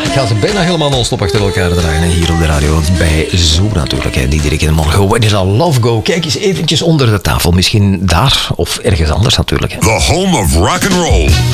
Gaan ze bijna helemaal non-stop achter elkaar draaien, hè, hier op de radio. Bij Zo natuurlijk, hè, die direct in de morgen. When is a love go? Kijk eens eventjes onder de tafel. Misschien daar of ergens anders natuurlijk. Hè. The home of rock and roll.